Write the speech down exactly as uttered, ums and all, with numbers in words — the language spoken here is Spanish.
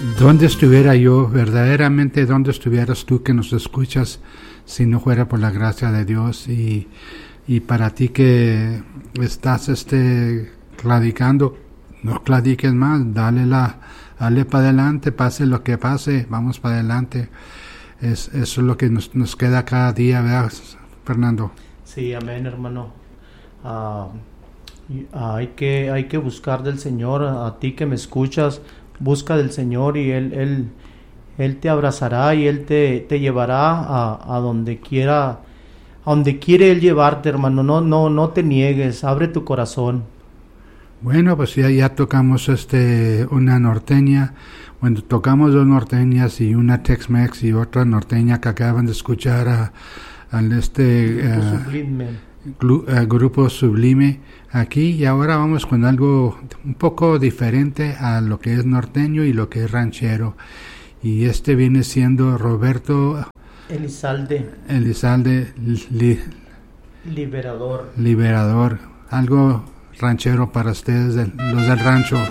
¿Dónde estuviera yo, verdaderamente, dónde estuvieras tú que nos escuchas si no fuera por la gracia de Dios? Y, y para ti que estás este, cladicando, no cladiques más, dale, la, dale para adelante, pase lo que pase, vamos para adelante. Es, eso es lo que nos, nos queda cada día, ¿verdad, Fernando? Sí, amén, hermano. Uh, hay, que, hay que buscar del Señor. A ti que me escuchas, busca del Señor y Él, él, él te abrazará y Él te, te llevará a, a donde quiera, a donde quiere Él llevarte, hermano. No, no, no te niegues, abre tu corazón. Bueno, pues ya, ya tocamos este una norteña. Bueno, tocamos dos norteñas y una Tex-Mex y otra norteña que acaban de escuchar a, al este Grupo uh, Sublime. Glu, uh, Grupo Sublime aquí, y ahora vamos con algo un poco diferente a lo que es norteño y lo que es ranchero. Y este viene siendo Roberto Elizalde. Elizalde li, Liberador. Liberador. Algo ranchero para ustedes, de, los del rancho.